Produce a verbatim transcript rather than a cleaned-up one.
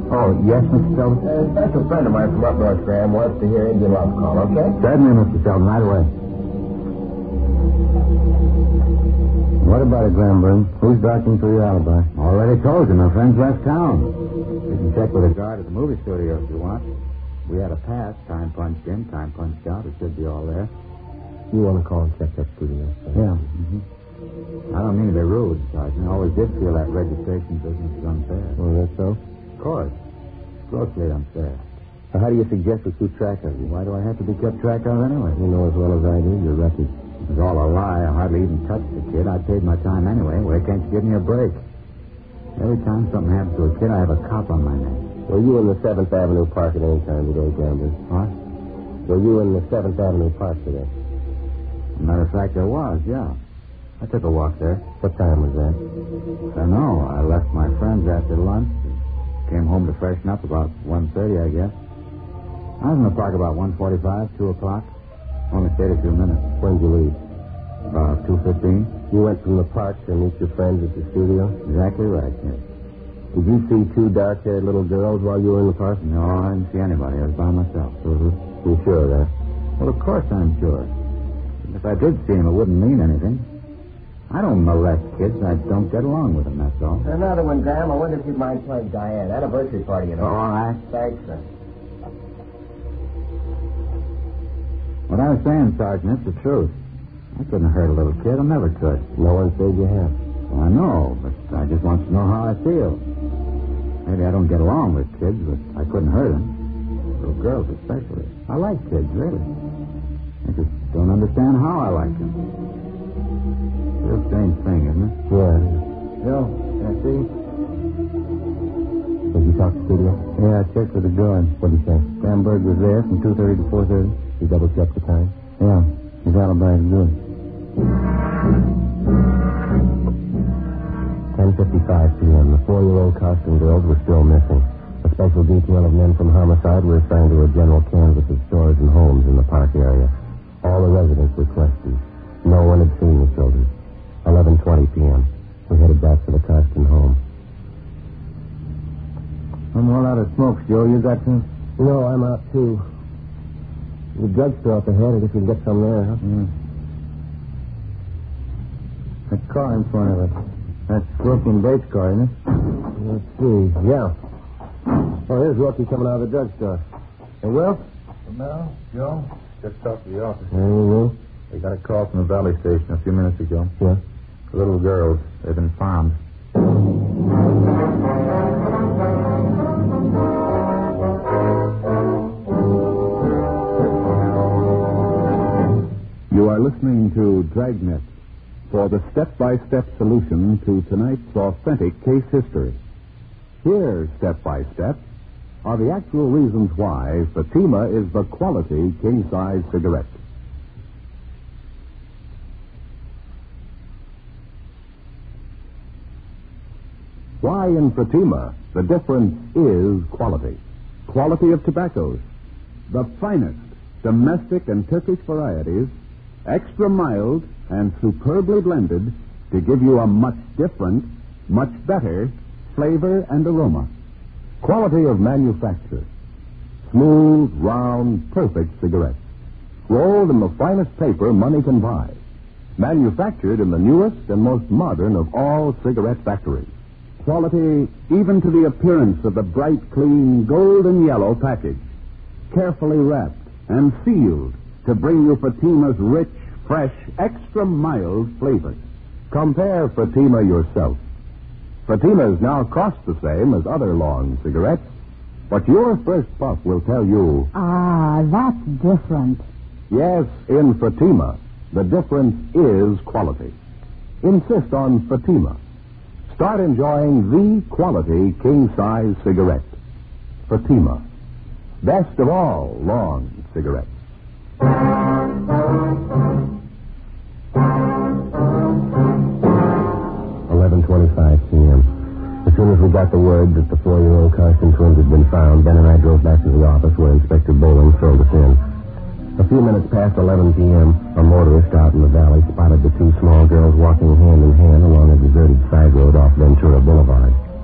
Oh, yes, Mister Sheldon? A special friend of mine from up north, Graham, wants to hear Indian Love Call, okay? Certainly, Mister Sheldon, right away. What about it, Graham Burns? Who's vouching for your alibi? Already told you. My friends left town. You can check with a guard at the movie studio if you want. We had a pass. Time punched in, time punched out. It should be all there. You want to call and check that studio? Yeah. Mm-hmm. I don't mean to be rude, Sergeant. I always did feel that registration business is unfair. Oh, that's so? Of course. Grossly unfair. So how do you suggest we keep track of you? Why do I have to be kept track of anyway? You know as well as I do, your record. It was all a lie. I hardly even touched the kid. I paid my time anyway. Why can't you give me a break? Every time something happens to a kid, I have a cop on my name. Were you in the seventh Avenue Park at any time today, Gambler? What? Were you in the seventh Avenue Park today? As a matter of fact, there was, yeah. I took a walk there. What time was that? I know. I left my friends after lunch. Came home to freshen up about one thirty, I guess. I was in the park about one forty-five, two o'clock. Only stayed a few minutes. When did you leave? About two fifteen. You went from the park to meet your friends at the studio? Exactly right, yes. Did you see two dark-haired little girls while you were in the park? No, I didn't see anybody. I was by myself. Mm-hmm. You sure of that? Well, of course I'm sure. If I did see him, it wouldn't mean anything. I don't molest kids. I don't get along with them, that's all. Another one, Graham. I wonder if you'd mind playing Diane. Anniversary party, you know. Oh, all right. Thanks, sir. What I was saying, Sergeant, it's the truth. I couldn't hurt a little kid. I never could. No one said you have. Well, I know, but I just want to know how I feel. Maybe I don't get along with kids, but I couldn't hurt them. Little girls especially. I like kids, really. I just don't understand how I like them. It's a real strange thing, isn't it? Yeah. Bill, can I see? Did you talk to the studio? Yeah, I checked with the guard. What did he say? Bamberg was there from two thirty to four thirty. You double-checked the time? Yeah. His alibi is good. ten fifty-five p.m. The four-year-old costume girls were still missing. A special detail of men from homicide were assigned to a general canvass of stores and homes in the park area. All the residents were questioned. No one had seen the children. eleven twenty p.m. We headed back to the costume home. I'm all out of smokes, Joe. You got some? No, I'm out, too. The drugstore up ahead. I guess we can get some there, huh? Yeah. That car in front of us. That's Wilkie and Bates' car, isn't it? Let's see. Yeah. Oh, here's Wilkie coming out of the drugstore. Hey, Will? No, Joe? Just talked to the office. Anything new? We got a call from the Valley Station a few minutes ago. Yeah. The little girls. They've been found. You are listening to Dragnet for the step-by-step solution to tonight's authentic case history. Here, step by step, are the actual reasons why Fatima is the quality king-size cigarette. Why in Fatima the difference is quality. Quality of tobaccos. The finest domestic and Turkish varieties, extra mild and superbly blended to give you a much different, much better flavor and aroma. Quality of manufacture. Smooth, round, perfect cigarettes. Rolled in the finest paper money can buy. Manufactured in the newest and most modern of all cigarette factories. Quality even to the appearance of the bright, clean, golden yellow package. Carefully wrapped and sealed to bring you Fatima's rich, fresh, extra mild flavor. Compare Fatima yourself. Fatimas now cost the same as other long cigarettes, but your first puff will tell you... Ah, that's different. Yes, in Fatima, the difference is quality. Insist on Fatima. Start enjoying the quality king-size cigarette. Fatima. Best of all long cigarettes. eleven twenty-five p.m. As soon as we got the word that the four-year-old Carson twins had been found, Ben and I drove back to the office where Inspector Bowling filled us in. A few minutes past eleven p.m., a motorist out in the valley spotted the two small girls walking hand in hand along a deserted side road off Ventura Boulevard.